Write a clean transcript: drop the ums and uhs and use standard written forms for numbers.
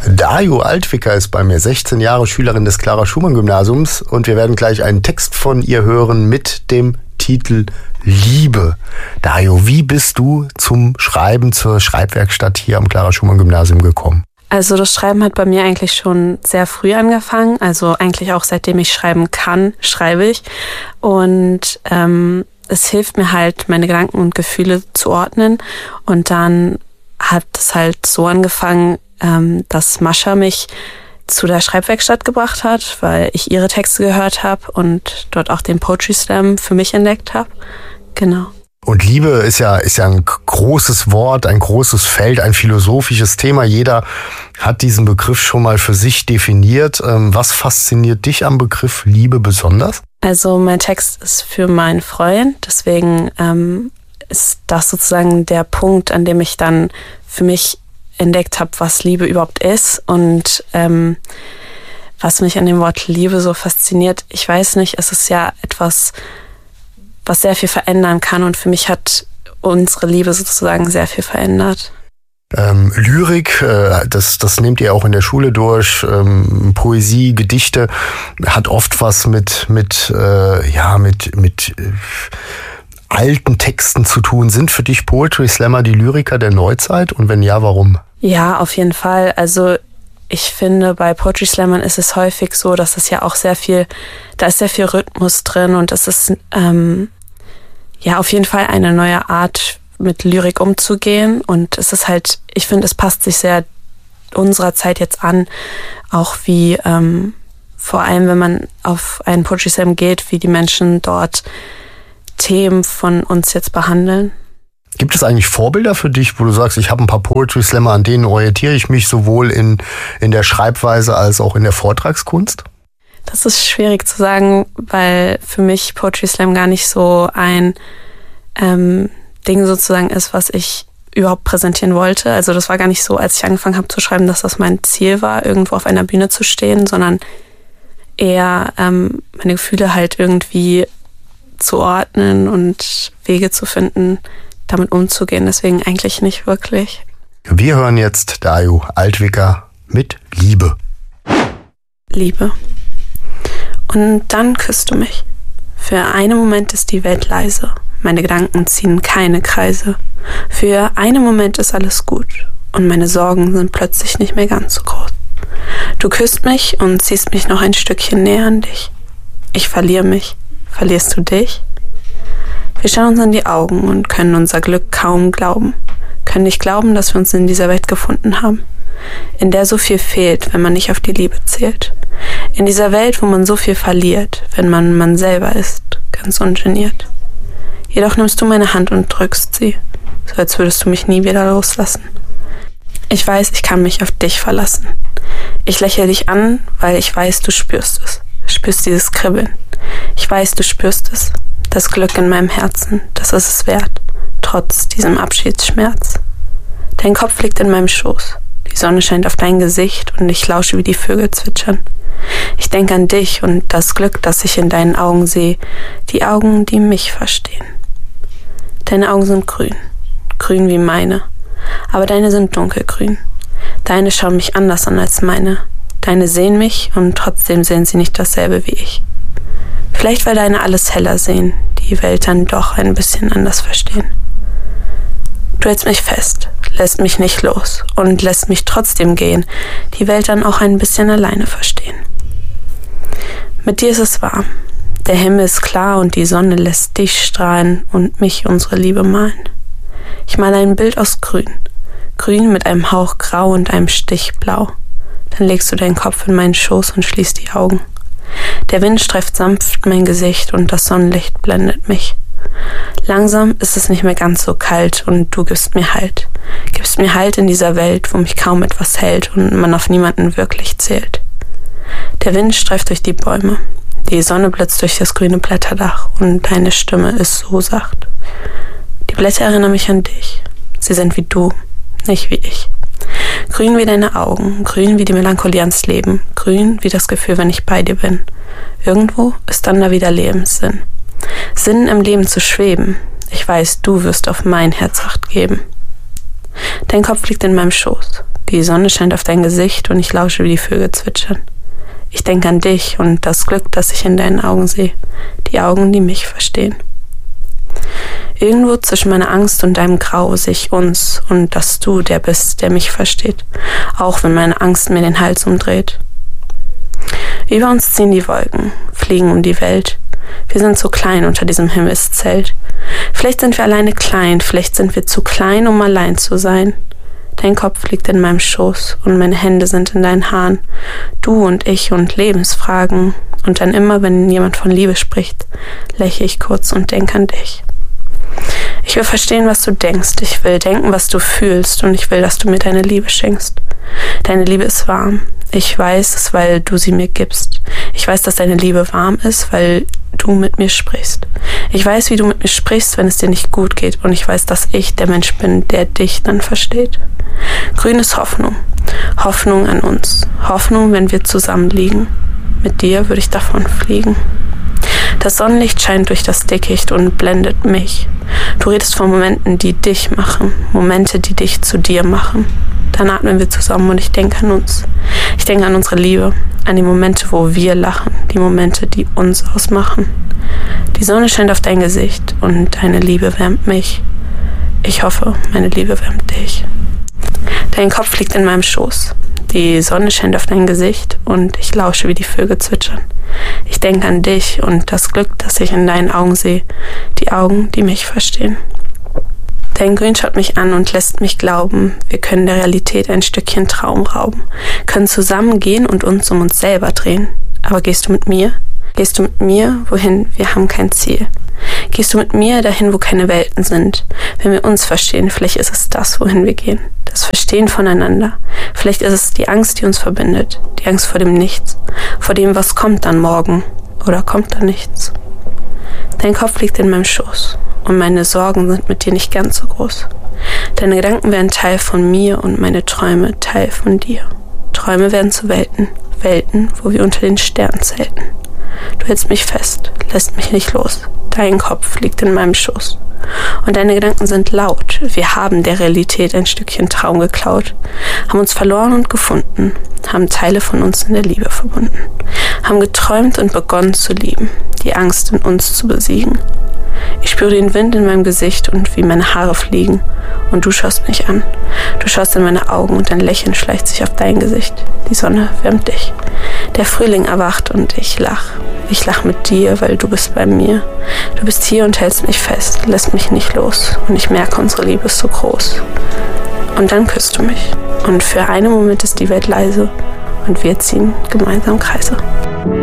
Dajo Altwicker ist bei mir, 16 Jahre, Schülerin des Clara-Schumann-Gymnasiums, und wir werden gleich einen Text von ihr hören mit dem Titel Liebe. Dajo, wie bist du zum Schreiben, zur Schreibwerkstatt hier am Clara-Schumann-Gymnasium gekommen? Also das Schreiben hat bei mir eigentlich schon sehr früh angefangen. Also eigentlich auch seitdem ich schreiben kann, schreibe ich. Und es hilft mir halt, meine Gedanken und Gefühle zu ordnen. Und dann hat es halt so angefangen, dass Mascha mich zu der Schreibwerkstatt gebracht hat, weil ich ihre Texte gehört habe und dort auch den Poetry Slam für mich entdeckt habe. Genau. Und Liebe ist ja ein großes Wort, ein großes Feld, ein philosophisches Thema. Jeder hat diesen Begriff schon mal für sich definiert. Was fasziniert dich am Begriff Liebe besonders? Also mein Text ist für meinen Freund, deswegen ist das sozusagen der Punkt, an dem ich dann für mich entdeckt habe, was Liebe überhaupt ist und was mich an dem Wort Liebe so fasziniert. Ich weiß nicht, es ist ja etwas, was sehr viel verändern kann, und für mich hat unsere Liebe sozusagen sehr viel verändert. Lyrik, das nehmt ihr auch in der Schule durch, Poesie, Gedichte, hat oft was mit alten Texten zu tun. Sind für dich Poetry Slammer die Lyriker der Neuzeit, und wenn ja, warum? Ja, auf jeden Fall. Also ich finde, bei Poetry Slammern ist es häufig so, dass es ja auch da ist sehr viel Rhythmus drin, und es ist auf jeden Fall eine neue Art, mit Lyrik umzugehen, und es ist halt, ich finde, es passt sich sehr unserer Zeit jetzt an, auch wie vor allem, wenn man auf einen Poetry Slam geht, wie die Menschen dort Themen von uns jetzt behandeln. Gibt es eigentlich Vorbilder für dich, wo du sagst, ich habe ein paar Poetry Slammer, an denen orientiere ich mich sowohl in der Schreibweise als auch in der Vortragskunst? Das ist schwierig zu sagen, weil für mich Poetry Slam gar nicht so ein Ding sozusagen ist, was ich überhaupt präsentieren wollte. Also das war gar nicht so, als ich angefangen habe zu schreiben, dass das mein Ziel war, irgendwo auf einer Bühne zu stehen, sondern eher meine Gefühle halt irgendwie zu ordnen und Wege zu finden, damit umzugehen. Deswegen eigentlich nicht wirklich. Wir hören jetzt Dajo Altwicker mit Liebe. Liebe. Und dann küsst du mich. Für einen Moment ist die Welt leise. Meine Gedanken ziehen keine Kreise. Für einen Moment ist alles gut. Und meine Sorgen sind plötzlich nicht mehr ganz so groß. Du küsst mich und ziehst mich noch ein Stückchen näher an dich. Ich verliere mich. Verlierst du dich? Wir schauen uns in die Augen und können unser Glück kaum glauben. Können nicht glauben, dass wir uns in dieser Welt gefunden haben, in der so viel fehlt, wenn man nicht auf die Liebe zählt. In dieser Welt, wo man so viel verliert, wenn man selber ist, ganz ungeniert. Jedoch nimmst du meine Hand und drückst sie, so als würdest du mich nie wieder loslassen. Ich weiß, ich kann mich auf dich verlassen. Ich lächle dich an, weil ich weiß, du spürst es. Spürst dieses Kribbeln. Ich weiß, du spürst es. Das Glück in meinem Herzen, das ist es wert, trotz diesem Abschiedsschmerz. Dein Kopf liegt in meinem Schoß. Die Sonne scheint auf dein Gesicht und ich lausche, wie die Vögel zwitschern. Ich denke an dich und das Glück, das ich in deinen Augen sehe, die Augen, die mich verstehen. Deine Augen sind grün, grün wie meine, aber deine sind dunkelgrün. Deine schauen mich anders an als meine. Deine sehen mich und trotzdem sehen sie nicht dasselbe wie ich. Vielleicht, weil deine alles heller sehen, die Welt dann doch ein bisschen anders verstehen. Du hältst mich fest, lässt mich nicht los und lässt mich trotzdem gehen, die Welt dann auch ein bisschen alleine verstehen. Mit dir ist es warm, der Himmel ist klar und die Sonne lässt dich strahlen und mich unsere Liebe malen. Ich male ein Bild aus Grün, Grün mit einem Hauch Grau und einem Stich Blau. Dann legst du deinen Kopf in meinen Schoß und schließt die Augen. Der Wind streift sanft mein Gesicht und das Sonnenlicht blendet mich. Langsam ist es nicht mehr ganz so kalt und du gibst mir Halt. Gibst mir Halt in dieser Welt, wo mich kaum etwas hält und man auf niemanden wirklich zählt. Der Wind streift durch die Bäume. Die Sonne blitzt durch das grüne Blätterdach und deine Stimme ist so sacht. Die Blätter erinnern mich an dich. Sie sind wie du, nicht wie ich. Grün wie deine Augen, grün wie die Melancholie ans Leben, grün wie das Gefühl, wenn ich bei dir bin. Irgendwo ist dann da wieder Lebenssinn. Sinn im Leben zu schweben. Ich weiß, du wirst auf mein Herz Acht geben. Dein Kopf liegt in meinem Schoß. Die Sonne scheint auf dein Gesicht und ich lausche, wie die Vögel zwitschern. Ich denke an dich und das Glück, das ich in deinen Augen sehe, die Augen, die mich verstehen. Irgendwo zwischen meiner Angst und deinem Grau sehe ich uns und dass du der bist, der mich versteht, auch wenn meine Angst mir den Hals umdreht. Über uns ziehen die Wolken, fliegen um die Welt. Wir sind so klein unter diesem Himmelszelt. Vielleicht sind wir alleine klein, vielleicht sind wir zu klein, um allein zu sein. Dein Kopf liegt in meinem Schoß und meine Hände sind in deinen Haaren. Du und ich und Lebensfragen. Und dann immer, wenn jemand von Liebe spricht, lächle ich kurz und denke an dich. Ich will verstehen, was du denkst. Ich will denken, was du fühlst. Und ich will, dass du mir deine Liebe schenkst. Deine Liebe ist warm. Ich weiß es, weil du sie mir gibst. Ich weiß, dass deine Liebe warm ist, weil du mit mir sprichst. Ich weiß, wie du mit mir sprichst, wenn es dir nicht gut geht. Und ich weiß, dass ich der Mensch bin, der dich dann versteht. Grün ist Hoffnung. Hoffnung an uns. Hoffnung, wenn wir zusammen liegen. Mit dir würde ich davon fliegen. Das Sonnenlicht scheint durch das Dickicht und blendet mich. Du redest von Momenten, die dich machen. Momente, die dich zu dir machen. Dann atmen wir zusammen und ich denke an uns. Ich denke an unsere Liebe, an die Momente, wo wir lachen, die Momente, die uns ausmachen. Die Sonne scheint auf dein Gesicht und deine Liebe wärmt mich. Ich hoffe, meine Liebe wärmt dich. Dein Kopf liegt in meinem Schoß. Die Sonne scheint auf dein Gesicht und ich lausche, wie die Vögel zwitschern. Ich denke an dich und das Glück, das ich in deinen Augen sehe, die Augen, die mich verstehen. Dein Grün schaut mich an und lässt mich glauben, wir können der Realität ein Stückchen Traum rauben, können zusammen gehen und uns um uns selber drehen. Aber gehst du mit mir? Gehst du mit mir, wohin wir haben kein Ziel? Gehst du mit mir dahin, wo keine Welten sind? Wenn wir uns verstehen, vielleicht ist es das, wohin wir gehen. Das Verstehen voneinander. Vielleicht ist es die Angst, die uns verbindet. Die Angst vor dem Nichts. Vor dem, was kommt dann morgen. Oder kommt dann nichts. Dein Kopf liegt in meinem Schoß. Und meine Sorgen sind mit dir nicht ganz so groß. Deine Gedanken werden Teil von mir und meine Träume Teil von dir. Träume werden zu Welten. Welten, wo wir unter den Sternen zelten. Du hältst mich fest, lässt mich nicht los. Dein Kopf liegt in meinem Schoß. Und deine Gedanken sind laut. Wir haben der Realität ein Stückchen Traum geklaut, haben uns verloren und gefunden, haben Teile von uns in der Liebe verbunden, haben geträumt und begonnen zu lieben, die Angst in uns zu besiegen. Ich spüre den Wind in meinem Gesicht und wie meine Haare fliegen. Und du schaust mich an. Du schaust in meine Augen und ein Lächeln schleicht sich auf dein Gesicht. Die Sonne wärmt dich. Der Frühling erwacht und ich lach. Ich lach mit dir, weil du bist bei mir. Du bist hier und hältst mich fest, lässt mich nicht los. Und ich merke, unsere Liebe ist so groß. Und dann küsst du mich. Und für einen Moment ist die Welt leise. Und wir ziehen gemeinsam Kreise.